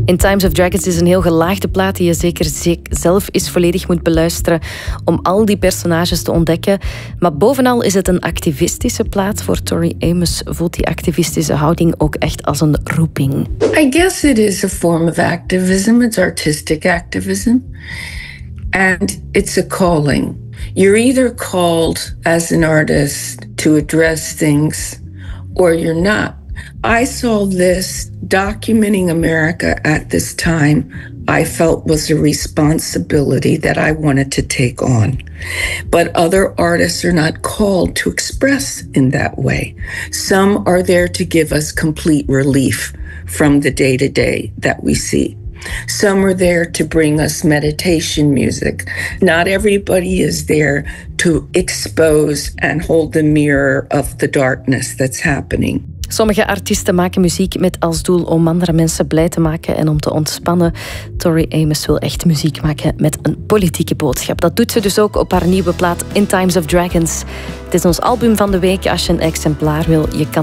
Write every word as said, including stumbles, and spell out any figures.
In Times of Dragons is een heel gelaagde plaat die je zeker zelf eens volledig moet beluisteren om al die personages te ontdekken. Maar bovenal is het een activistische plaat. Voor Tori Amos voelt die activistische houding ook echt als een roeping. I guess it is a form of activism. It's artistic activism. And it's a calling. You're either called as an artist to address things or you're not. I saw this documenting America at this time I felt was a responsibility that I wanted to take on. But other artists are not called to express in that way. Some are there to give us complete relief from the day-to-day that we see. Some are there to bring us meditation music. Not everybody is there to expose and hold the mirror of the darkness that's happening. Sommige artiesten maken muziek met als doel om andere mensen blij te maken en om te ontspannen. Tori Amos wil echt muziek maken met een politieke boodschap. Dat doet ze dus ook op haar nieuwe plaat In Times of Dragons. Het is ons album van de week. Als je een exemplaar wil, je kan